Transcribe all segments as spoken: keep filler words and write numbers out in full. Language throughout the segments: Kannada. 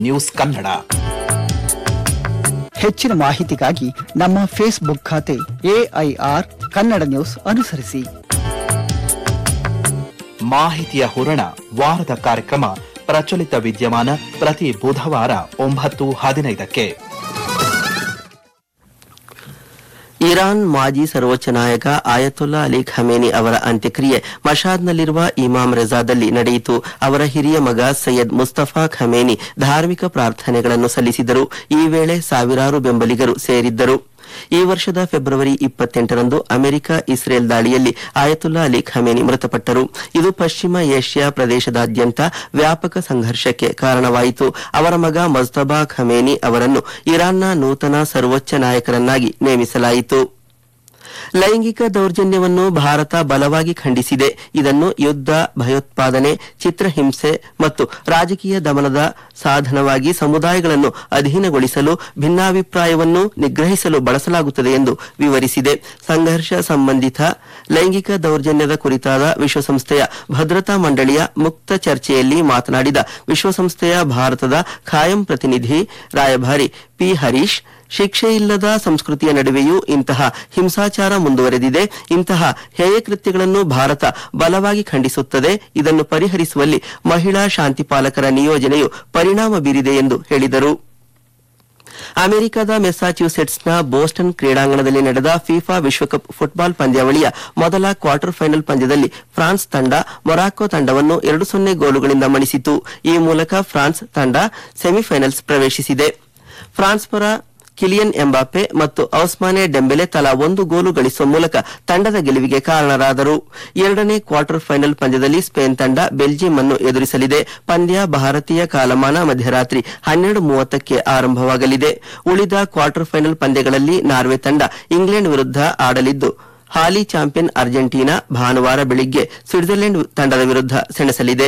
ನ್ಯೂಸ್ ಕನ್ನಡ. ಹೆಚ್ಚಿನ ಮಾಹಿತಿಗಾಗಿ ನಮ್ಮ ಫೇಸ್ಬುಕ್ ಖಾತೆ ಎಐಆರ್ ಕನ್ನಡ ನ್ಯೂಸ್ ಅನುಸರಿಸಿ. ಮಾಹಿತಿಯ ಹೂರಣ ವಾರದ ಕಾರ್ಯಕ್ರಮ ಪ್ರಚಲಿತ ವಿದ್ಯಮಾನ ಪ್ರತಿ ಬುಧವಾರ ಒಂಬತ್ತು ಹದಿನೈದಕ್ಕೆ. ಇರಾನ್ ಮಾಜಿ ಸರ್ವೋಚ್ಚ ನಾಯಕ ಆಯತುಲ್ಲಾ ಅಲಿ ಖಮೇನಿ ಅವರ ಅಂತ್ಯಕ್ರಿಯೆ ಮಶಾದ್ನಲ್ಲಿರುವ ಇಮಾಮ್ ರೆಜಾದಲ್ಲಿ ನಡೆಯಿತು. ಅವರ ಹಿರಿಯ ಮಗ ಸೈಯದ್ ಮುಸ್ತಫಾ ಖಮೇನಿ ಧಾರ್ಮಿಕ ಪ್ರಾರ್ಥನೆಗಳನ್ನು ಸಲ್ಲಿಸಿದರು. ಈ ವೇಳೆ ಸಾವಿರಾರು ಬೆಂಬಲಿಗರು ಸೇರಿದ್ದರು. ಈ ವರ್ಷದ ಫೆಬ್ರವರಿ ಇಪ್ಪತ್ತೆಂಟರಂದು ಅಮೆರಿಕ ಇಸ್ರೇಲ್ ದಾಳಿಯಲ್ಲಿ ಆಯತುಲ್ಲಾ ಅಲಿ ಖಮೇನಿ ಮೃತಪಟ್ಟರು. ಇದು ಪಶ್ಚಿಮ ಏಷ್ಯಾ ಪ್ರದೇಶದಾದ್ಯಂತ ವ್ಯಾಪಕ ಸಂಘರ್ಷಕ್ಕೆ ಕಾರಣವಾಯಿತು. ಅವರ ಮಗ ಮಜ್ತಬಾ ಖಮೇನಿ ಅವರನ್ನು ಇರಾನ್ನ ನೂತನ ಸರ್ವೋಚ್ಚ ನಾಯಕರನ್ನಾಗಿ ನೇಮಿಸಲಾಯಿತು. ಲೈಂಗಿಕ ದೌರ್ಜನ್ಯವನ್ನು ಭಾರತ ಬಲವಾಗಿ ಖಂಡಿಸಿದೆ. ಇದನ್ನು ಯುದ್ಧ, ಭಯೋತ್ಪಾದನೆ, ಚಿತ್ರಹಿಂಸೆ ಮತ್ತು ರಾಜಕೀಯ ದಮನದ ಸಾಧನವಾಗಿ ಸಮುದಾಯಗಳನ್ನು ಅಧೀನಗೊಳಿಸಲು, ಭಿನ್ನಾಭಿಪ್ರಾಯವನ್ನು ನಿಗ್ರಹಿಸಲು ಬಳಸಲಾಗುತ್ತದೆ ಎಂದು ವಿವರಿಸಿದೆ. ಸಂಘರ್ಷ ಸಂಬಂಧಿತ ಲೈಂಗಿಕ ದೌರ್ಜನ್ಯದ ಕುರಿತಾದ ವಿಶ್ವಸಂಸ್ಥೆಯ ಭದ್ರತಾ ಮಂಡಳಿಯ ಮುಕ್ತ ಚರ್ಚೆಯಲ್ಲಿ ಮಾತನಾಡಿದ ವಿಶ್ವಸಂಸ್ಥೆಯ ಭಾರತದ ಖಾಯಂ ಪ್ರತಿನಿಧಿ ರಾಯಭಾರಿ ಪಿ ಹರೀಶ್, ಶಿಕ್ಷೆಯಿಲ್ಲದ ಸಂಸ್ಕೃತಿಯ ನಡುವೆಯೂ ಇಂತಹ ಹಿಂಸಾಚಾರ ಮುಂದುವರೆದಿದೆ. ಇಂತಹ ಹೇಯ ಕೃತ್ಯಗಳನ್ನು ಭಾರತ ಬಲವಾಗಿ ಖಂಡಿಸುತ್ತದೆ. ಇದನ್ನು ಪರಿಹರಿಸುವಲ್ಲಿ ಮಹಿಳಾ ಶಾಂತಿಪಾಲಕರ ನಿಯೋಜನೆಯು ಪರಿಣಾಮ ಬೀರಿದೆ ಎಂದು ಹೇಳಿದರು. ಅಮೆರಿಕದ ಮೆಸ್ಸಾಚ್ಯೂಸೆಟ್ಸ್ನ ಬೋಸ್ಟನ್ ಕ್ರೀಡಾಂಗಣದಲ್ಲಿ ನಡೆದ ಫಿಫಾ ವಿಶ್ವಕಪ್ ಫುಟ್ಬಾಲ್ ಪಂದ್ಯಾವಳಿಯ ಮೊದಲ ಕ್ವಾರ್ಟರ್ ಫೈನಲ್ ಪಂದ್ಯದಲ್ಲಿ ಫ್ರಾನ್ಸ್ ತಂಡ ಮೊರಾಕೊ ತಂಡವನ್ನು ಎರಡು ಸೊನ್ನೆ ಗೋಲುಗಳಿಂದ ಮಣಿಸಿತು. ಈ ಮೂಲಕ ಫ್ರಾನ್ಸ್ ತಂಡ ಸೆಮಿಫೈನಲ್ಸ್ ಪ್ರವೇಶಿಸಿದೆ. ಫ್ರಾನ್ಸ್ ಪರ ಕಿಲಿಯನ್ ಎಂಬಾಪೆ ಮತ್ತು ಔಸ್ಮಾನೆ ಡೆಂಬೆಲೆ ತಲಾ ಒಂದು ಗೋಲು ಗಳಿಸುವ ಮೂಲಕ ತಂಡದ ಗೆಲುವಿಗೆ ಕಾರಣರಾದರು. ಎರಡನೇ ಕ್ವಾರ್ಟರ್ ಫೈನಲ್ ಪಂದ್ಯದಲ್ಲಿ ಸ್ಪೇನ್ ತಂಡ ಬೆಲ್ಜಿಯಂ ಅನ್ನು ಎದುರಿಸಲಿದೆ. ಪಂದ್ಯ ಭಾರತೀಯ ಕಾಲಮಾನ ಮಧ್ಯರಾತ್ರಿ ಹನ್ನೆರಡು ಮೂವತ್ತಕ್ಕೆ ಆರಂಭವಾಗಲಿದೆ. ಉಳಿದ ಕ್ವಾರ್ಟರ್ ಫೈನಲ್ ಪಂದ್ಯಗಳಲ್ಲಿ ನಾರ್ವೆ ತಂಡ ಇಂಗ್ಲೆಂಡ್ ವಿರುದ್ಧ ಆಡಲಿದ್ದು, ಹಾಲಿ ಚಾಂಪಿಯನ್ ಅರ್ಜೆಂಟೀನಾ ಭಾನುವಾರ ಬೆಳಿಗ್ಗೆ ಸ್ವಿಟ್ಜರ್ಲೆಂಡ್ ತಂಡದ ವಿರುದ್ಧ ಸೆಣಸಲಿದೆ.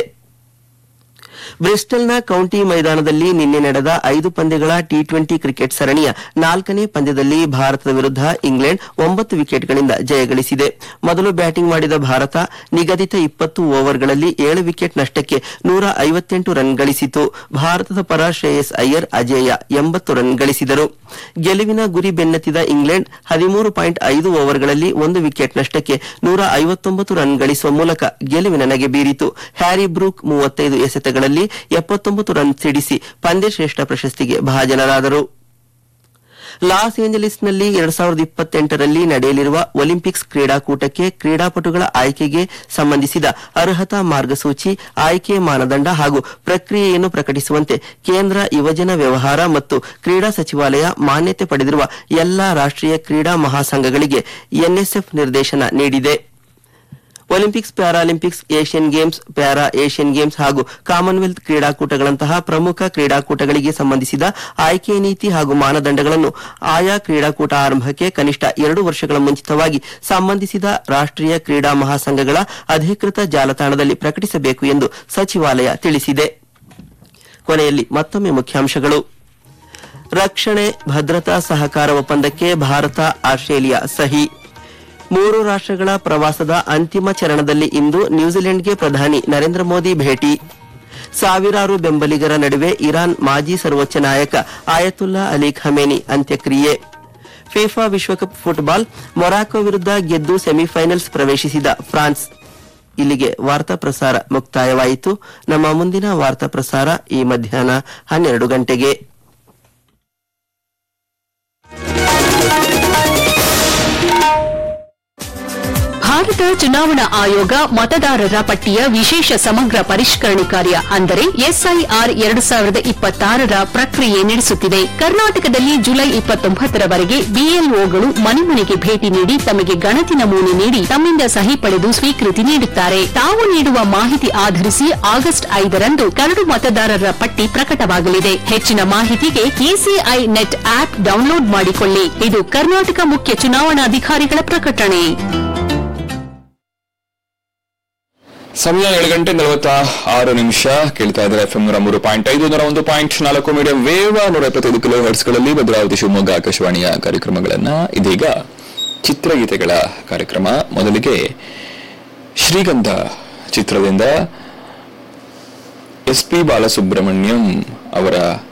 ಬ್ರಿಸ್ಟಲ್ನ ಕೌಂಟಿ ಮೈದಾನದಲ್ಲಿ ನಿನ್ನೆ ನಡೆದ ಐದು ಪಂದ್ಯಗಳ ಟಿ ಟ್ವೆಂಟಿ ಕ್ರಿಕೆಟ್ ಸರಣಿಯ ನಾಲ್ಕನೇ ಪಂದ್ಯದಲ್ಲಿ ಭಾರತದ ವಿರುದ್ಧ ಇಂಗ್ಲೆಂಡ್ ಒಂಬತ್ತು ವಿಕೆಟ್ಗಳಿಂದ ಜಯಗಳಿಸಿದೆ. ಮೊದಲು ಬ್ಯಾಟಿಂಗ್ ಮಾಡಿದ ಭಾರತ ನಿಗದಿತ ಇಪ್ಪತ್ತು ಓವರ್ಗಳಲ್ಲಿ ಏಳು ವಿಕೆಟ್ ನಷ್ಟಕ್ಕೆ ನೂರ ಐವತ್ತೆಂಟು ರನ್ ಗಳಿಸಿತು. ಭಾರತದ ಪರ ಶ್ರೇಯಸ್ ಅಯ್ಯರ್ ಅಜೇಯ ಎಂಬತ್ತು ರನ್ ಗಳಿಸಿದರು. ಗೆಲುವಿನ ಗುರಿ ಬೆನ್ನತ್ತಿದ ಇಂಗ್ಲೆಂಡ್ ಹದಿಮೂರು ಪಾಯಿಂಟ್ ಐದು ಓವರ್ಗಳಲ್ಲಿ ಒಂದು ವಿಕೆಟ್ ನಷ್ಟಕ್ಕೆ ನೂರ ಐವತ್ತೊಂಬತ್ತು ರನ್ ಗಳಿಸುವ ಮೂಲಕ ಗೆಲುವಿನ ನಗೆ ಬೀರಿತು. ಹ್ಯಾರಿ ಬ್ರೂಕ್ ಮೂವತ್ತೈದು ಎಸೆತಗಳಲ್ಲಿ ಎಪ್ಪತ್ತೊಂಬತ್ತು ರನ್ ಸಿಡಿಸಿ ಪಂದ್ಯಶ್ರೇಷ್ಠ ಪ್ರಶಸ್ತಿಗೆ ಭಾಜನರಾದರು. ಲಾಸ್ ಏಂಜಲೀಸ್ನಲ್ಲಿ ಎರಡ್ ಸಾವಿರದ ಇಪ್ಪತ್ತೆಂಟರಲ್ಲಿ ನಡೆಯಲಿರುವ ಒಲಿಂಪಿಕ್ಸ್ ಕ್ರೀಡಾಕೂಟಕ್ಕೆ ಕ್ರೀಡಾಪಟುಗಳ ಆಯ್ಕೆಗೆ ಸಂಬಂಧಿಸಿದ ಅರ್ಹತಾ ಮಾರ್ಗಸೂಚಿ, ಆಯ್ಕೆ ಮಾನದಂಡ ಹಾಗೂ ಪ್ರಕ್ರಿಯೆಯನ್ನು ಪ್ರಕಟಿಸುವಂತೆ ಕೇಂದ್ರ ಯುವಜನ ವ್ಯವಹಾರ ಮತ್ತು ಕ್ರೀಡಾ ಸಚಿವಾಲಯ ಮಾನ್ಯತೆ ಪಡೆದಿರುವ ಎಲ್ಲಾ ರಾಷ್ಟ್ರೀಯ ಕ್ರೀಡಾ ಮಹಾಸಂಘಗಳಿಗೆ ಎನ್ಎಸ್ಎಫ್ ನಿರ್ದೇಶನ ನೀಡಿದೆ. Olympics, Paralympics, Asian games, para Asian games ಹಾಗೂ ಕಾಮನ್ವೆಲ್ತ್ ಕ್ರೀಡಾಕೂಟಗಳಂತಹ ಪ್ರಮುಖ ಕ್ರೀಡಾಕೂಟಗಳಿಗೆ ಸಂಬಂಧಿಸಿದ ಆಯ್ಕೆ ನೀತಿ ಹಾಗೂ ಮಾನದಂಡಗಳನ್ನು ಆಯಾ ಕ್ರೀಡಾಕೂಟ ಆರಂಭಕ್ಕೆ ಕನಿಷ್ಠ ಎರಡು ವರ್ಷಗಳ ಮುಂಚಿತವಾಗಿ ಸಂಬಂಧಿಸಿದ ರಾಷ್ಟ್ರೀಯ ಕ್ರೀಡಾ ಮಹಾಸಂಘಗಳ ಅಧಿಕೃತ ಜಾಲತಾಣದಲ್ಲಿ ಪ್ರಕಟಿಸಬೇಕು ಎಂದು ಸಚಿವಾಲಯ ತಿಳಿಸಿದೆ. ಕೊನೆಯಲ್ಲಿ ಮತ್ತೊಮ್ಮೆ ಮುಖ್ಯಾಂಶಗಳು. ರಕ್ಷಣೆ, ಭದ್ರತಾ ಸಹಕಾರ ಒಪ್ಪಂದಕ್ಕೆ ಭಾರತ, ಆಸ್ಟ್ರೇಲಿಯಾ ಸಹಿ. ಮೂರು ರಾಷ್ಟ್ರಗಳ ಪ್ರವಾಸದ ಅಂತಿಮ ಚರಣದಲ್ಲಿ ಇಂದು ನ್ಯೂಜಿಲೆಂಡ್ಗೆ ಪ್ರಧಾನಿ ನರೇಂದ್ರ ಮೋದಿ ಭೇಟಿ. ಸಾವಿರಾರು ಬೆಂಬಲಿಗರ ನಡುವೆ ಇರಾನ್ ಮಾಜಿ ಸರ್ವೋಚ್ಚ ನಾಯಕ ಆಯತುಲ್ಲಾ ಅಲಿ ಖಮೇನಿ ಅಂತ್ಯಕ್ರಿಯೆ. ಫಿಫಾ ವಿಶ್ವಕಪ್ ಫುಟ್ಬಾಲ್, ಮೊರಾಕೊ ವಿರುದ್ಧ ಗೆದ್ದು ಸೆಮಿಫೈನಲ್ಸ್ ಪ್ರವೇಶಿಸಿದ ಫ್ರಾನ್ಸ್. ಇಲ್ಲಿಗೆ ವಾರ್ತಾ ಪ್ರಸಾರ ಮುಕ್ತಾಯವಾಯಿತು. ನಮ್ಮ ಮುಂದಿನ ವಾರ್ತಾ ಪ್ರಸಾರ ಈ ಮಧ್ಯಾಹ್ನ ಹನ್ನೆರಡು ಗಂಟೆಗೆ. ಭಾರತ ಚುನಾವಣಾ ಆಯೋಗ ಮತದಾರರ ಪಟ್ಟಿಯ ವಿಶೇಷ ಸಮಗ್ರ ಪರಿಷ್ಕರಣೆ ಕಾರ್ಯ ಅಂದರೆ ಎಸ್ಐಆರ್ ಎರಡು ಸಾವಿರದ ಇಪ್ಪತ್ತಾರರ ಪ್ರಕ್ರಿಯೆ ನಡೆಸುತ್ತಿದೆ. ಕರ್ನಾಟಕದಲ್ಲಿ ಜುಲೈ ಇಪ್ಪತ್ತೊಂಬತ್ತರವರೆಗೆ ಬಿಎಲ್ಒಗಳು ಮನೆ ಮನೆಗೆ ಭೇಟಿ ನೀಡಿ ತಮಗೆ ಗಣತಿ ನಮೂನೆ ನೀಡಿ ತಮ್ಮಿಂದ ಸಹಿ ಪಡೆದು ಸ್ವೀಕೃತಿ ನೀಡುತ್ತಾರೆ. ತಾವು ನೀಡುವ ಮಾಹಿತಿ ಆಧರಿಸಿ ಆಗಸ್ಟ್ ಐದರಂದು ಕರಡು ಮತದಾರರ ಪಟ್ಟಿ ಪ್ರಕಟವಾಗಲಿದೆ. ಹೆಚ್ಚಿನ ಮಾಹಿತಿಗೆ ಇಸಿಐ ನೆಟ್ ಆಪ್ ಡೌನ್ಲೋಡ್ ಮಾಡಿಕೊಳ್ಳಿ. ಇದು ಕರ್ನಾಟಕ ಮುಖ್ಯ ಚುನಾವಣಾಧಿಕಾರಿಗಳ ಪ್ರಕಟಣೆ. ಸಮಯ ಏಳು ಗಂಟೆ ನಲವತ್ತ ಆರು ನಿಮಿಷ. ಕೇಳ್ತಾ ಇದ್ದಾರೆ ಎಫ್ ಎಂ ನೂರ ಮೂರು ಪಾಯಿಂಟ್ ಐದು ನೂರ ಒಂದು ಪಾಯಿಂಟ್ ನಾಲ್ಕು ಮೀಡಿಯಂ ವೇವ್ ನೂರ ಎಪ್ಪತ್ತೈದು ಕಿಲೋ ಹರ್ಟ್ಸ್ಗಳಲ್ಲಿ ಭದ್ರಾವತಿ ಶಿವಮೊಗ್ಗ ಆಕಾಶವಾಣಿಯ ಕಾರ್ಯಕ್ರಮಗಳನ್ನ ಇದೀಗ ಚಿತ್ರಗೀತೆಗಳ ಕಾರ್ಯಕ್ರಮ. ಮೊದಲಿಗೆ ಶ್ರೀಗಂಧ ಚಿತ್ರದಿಂದ ಎಸ್ ಪಿ ಬಾಲಸುಬ್ರಹ್ಮಣ್ಯಂ ಅವರ